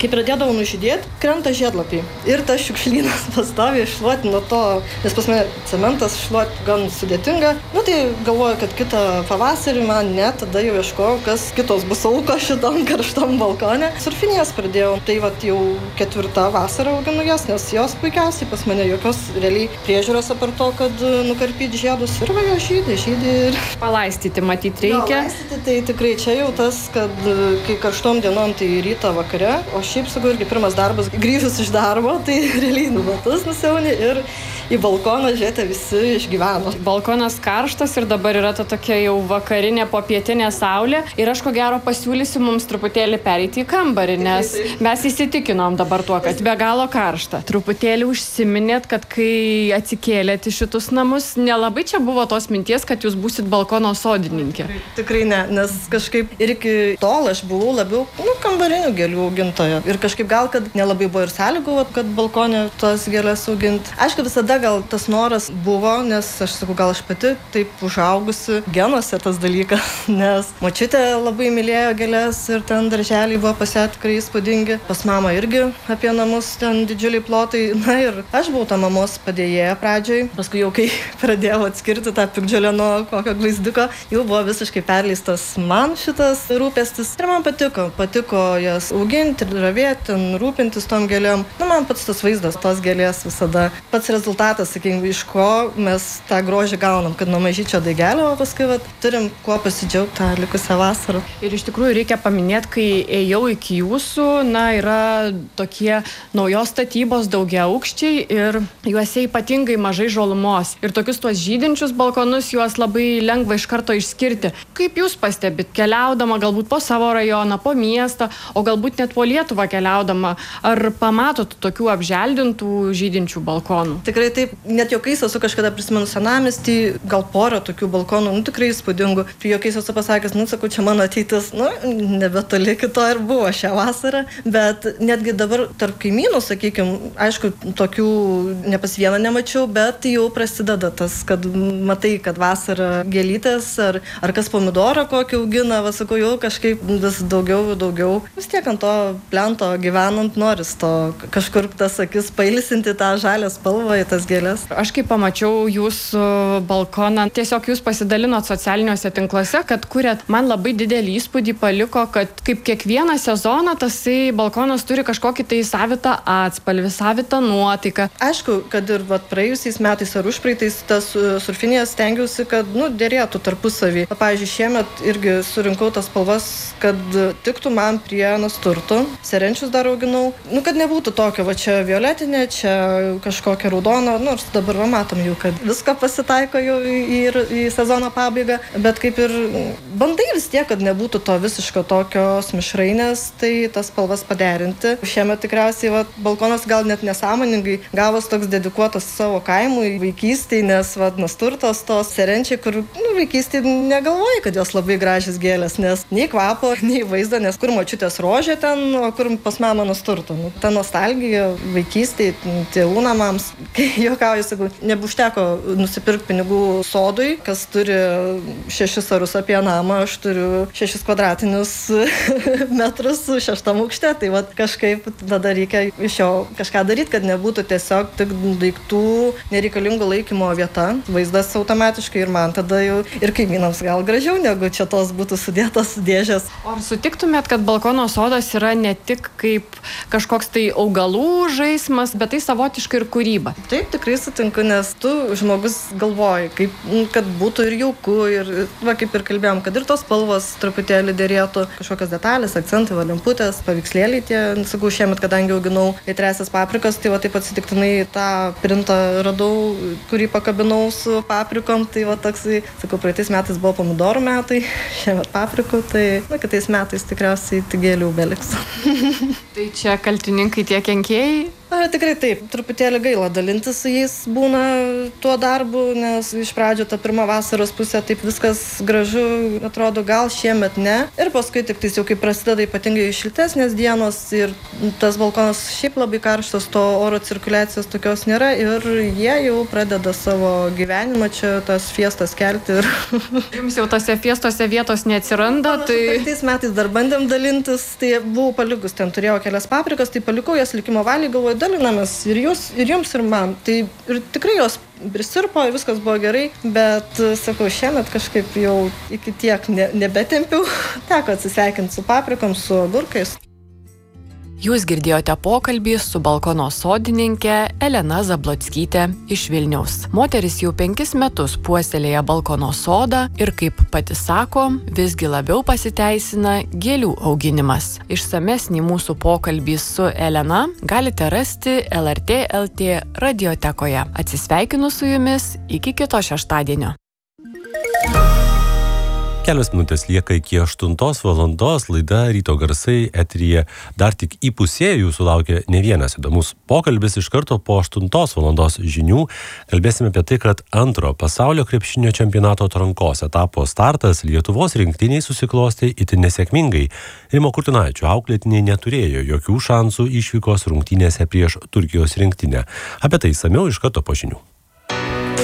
kai pradėdavo nužydėti, krenta žiedlapiai. Ir tas šiukšlynas pastoviai šluoti nuo to, nes pas mane cementas šluoti gan sudėtinga. Nu tai galvoju, kad kitą pavasarį man ne, tada jau ieškojau, kas kitos bus auko šitam karštam balkone. Surfinės pradėjau, tai vat jau 4 vasarą auginu jas, nes jos puikiausiai pas mane jokios realiai priežiūros apart to, kad nukarpyti žiedus ir va jos žydi ir... Palaistyti matyt reikia. Palaistyti tai tikrai čia jau tas, kad kai karštom dienom tai rytą vakare, o šiaip sakau irgi pirmas darbas, grįžus iš darbo, tai realiai batus nusiauni ir į balkoną žiūrėti visi išgyveno. Balkonas karštas ir dabar yra ta tokia jau vakarinė popietinė saulė ir aš ko gero pasiūlysiu mums truputėlį pereiti į kambarį, nes mes įsitikinom dabar tuo, kad be galo karšta. Truputėlį užsiminėt, kad kai atsikėlėt į šitus namus, nelabai čia buvo tos minties, kad jūs būsit balkono sodininkė. Tikrai ne, nes kažkaip ir iki tol aš buvau labiau kambarinių gėlių augintoja. Ir kažkaip gal, kad nelabai buvo ir sąlygų, kad balkonė tos gėlės auginti. Aišku, visada gal tas noras buvo, nes aš sakau, gal aš pati taip užaugusi genuose tas dalykas, nes močiutė labai mylėjo gėlės ir ten darželiai buvo pas ją tikrai įspūdingi. Pas mamą irgi apie namus ten didžiuliai plotai. Na ir aš buvau ta mamos padėjėja pradžioj. Paskui jau kai pradėjau atskirti tą piktžolę nuo kokio gvaizdiuko, jau buvo visiškai perleistas man šitas rūpestis. Ir man patiko jas auginti ir ravėti, rūpintis tom gėlėm. Na, man pats tas vaizdas, tos gėlės visada. Pats rezultatas, sakykime, iš ko mes tą grožį gaunam, kad nuo mažyčio daigelio, o paskui turim kuo pasidžiaugti tą likusią vasarą. Ir iš tikrųjų reikia paminėti, kai ėjau iki jūsų, yra tokie naujos statybos daugiaaukščiai ir juose ypatingai mažai žalumos. Ir tokius tuos žydinčius balkonus juos labai lengva iš karto išskirti. Kaip jūs pastebit, keliaudama galbūt po savo rajoną, po miestą, o galbūt net po Lietuvą keliaudama, ar pamatot tokių apželdintų žydinčių balkonų? Tikrai taip, net juokais esu kažkada prisimenu senamiestį, gal porą tokių balkonų, tikrai įspūdingų. Prie juokais esu pasakęs, sakau, čia mano ateitis, nebetoli kito ir buvo šią vasarą, bet netgi dabar tarp kaimynų, sakykime, aišku, tokių ne pas vieną nemačiau, bet jau prasideda tas, kad matai, kad vasarą gėlytės ar kas pomidorą kokį augina, sakau, jau kažkaip vis daugiau. Vis tiek ant to plento gyvenant noris to kažkur tas akis pailsinti tą žalią spalvą į tas gėlės. Aš kai pamačiau jūsų balkoną, tiesiog jūs pasidalinot socialiniuose tinkluose, kad kuriat, man labai didelį įspūdį paliko, kad kaip kiekvieną sezoną tasai balkonas turi kažkokį tai savitą atspalvį, savitą nuotaiką. Aišku, kad ir praėjusiais metais ar užpraeitais tas surfinės stengiausi, kad dėrėtų tarpusavį. Pavyzdžiui, šiemet irgi surinkau tas spalvas, kad tiktų man prie nasturtų. Serenčius dar auginau. Kad nebūtų tokio, čia violetinė, čia kažkokia raudona, nors dabar matom jau, kad visko pasitaiko jau į sezono pabaigą, bet kaip ir bandai vis tiek, kad nebūtų to visiško tokios mišrainės, tai tas spalvas paderinti. Šiemet tikriausiai balkonas gal net nesąmoningai gavos toks dedikuotas savo kaimui, vaikystėj, nes nasturtos tos serenčiai, kur vaikystėj negalvoji, kad jos labai gražios gėlės, nes nei kvapo, nei vaizdo, nes kur močiutės rožė ten, o kur pas mamą nasturto. Ta nostalgija vaikystėj, tėvų namams, kai juokauju, sakau, neužteko nusipirkti pinigų sodui, kas turi 6 arus apie namą, aš turiu 6 kvadratinius metrus 6 aukšte, tai kažkaip tada reikia iš jo kažką daryti, kad nebūtų tiesiog tik daiktų nereikalingų laikymo vieta, vaizdas automatiškai ir man tada jau ir kaimynams gal gražiau, negu čia tos būtų sudėtos dėžės. O ar sutiktumėt, kad balkono sodas yra ne tik kaip kažkoks tai augalų žaismas, bet tai savotiškai ir kūryba? Taip, tikrai sutinku, nes tu žmogus galvoji, kad būtų ir jauku, ir kaip ir kalbėjom, kad ir tos spalvos truputėlį dėrėtų, kažkokios detalės, akcentai, lemputės, paveikslėliai tie, sakau, šiemet, kadangi auginau aitriąsias paprikas, tai taip atsitiktinai tą printą radau, kurį pakabinau su paprikom, tai toksai, sakau, praeitais metais buvo pomidorų metai, šiemet paprikų, tai kitais metais tikriausiai tik gėlių beliks. Tai čia kaltininkai tie kenkėjai? Tikrai taip, truputėlį gaila dalintis su jais būna tuo darbu, nes iš pradžio ta pirma vasaros pusė taip viskas gražu, atrodo gal šiemet ne. Ir paskui tik tais jau kai prasideda ypatingai šiltesnės dienos ir tas balkonas šiaip labai karštas, to oro cirkuliacijos tokios nėra ir jie jau pradeda savo gyvenimą čia tas fiestas kelti. Jums jau tose fiestose vietos neatsiranda, tai... Tais metais dar bandėm dalintis, tai buvau palikus, ten turėjau kelias paprikas, tai palikau jas likimo valiai, galvoju, dalinamės ir jūs, ir jums, ir man. Tai ir tikrai jos prisirpo ir viskas buvo gerai, bet, sakau, šiemet kažkaip jau iki tiek nebetempiau, teko atsisveikinti su paprikom, su agurkais. Jūs girdėjote pokalbį su balkono sodininkė Elena Zablockytė iš Vilniaus. Moteris jau 5 metus puoselėja balkono sodą ir, kaip pati sako, visgi labiau pasiteisina gėlių auginimas. Išsamesnį mūsų pokalbį su Elena galite rasti LRT LT radiotekoje. Atsisveikinu su jumis iki kito šeštadienio. Kelios minutės lieka iki 8 valandos, laida Ryto garsai eteryje dar tik įpusėjo, jūsų laukia ne vienas įdomus pokalbis. Iš karto po 8 valandos žinių kalbėsime apie tai, kad antro pasaulio krepšinio čempionato atrankos etapo startas Lietuvos rinktiniai susiklostė itin nesėkmingai. Rimo Kurtinaičio auklėtiniai neturėjo jokių šansų išvykos rungtynėse prieš Turkijos rinktinę. Apie tai išsamiau iš karto po žinių.